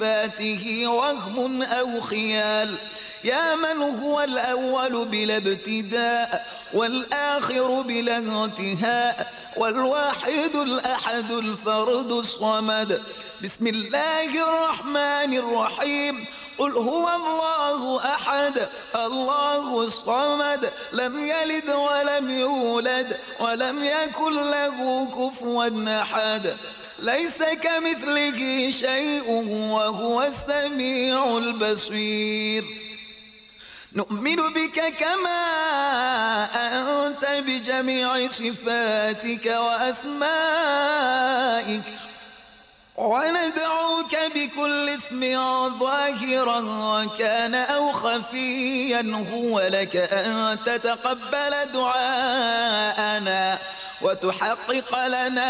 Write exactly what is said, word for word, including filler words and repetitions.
صفاته وهم أو خيال، يا من هو الأول بلا ابتداء والآخر بلا انتهاء والواحد الأحد الفرد الصمد. بسم الله الرحمن الرحيم. قل هو الله أحد الله الصمد لم يلد ولم يولد ولم يكن له كفوا أحد، ليس كمثله شيء وهو السميع البصير. نؤمن بك كما أنت بجميع صفاتك وأسمائك، وندعوك بكل اسم ظاهرا كان أو خفيا هو لك أن تتقبل دعاءنا وتحقق لنا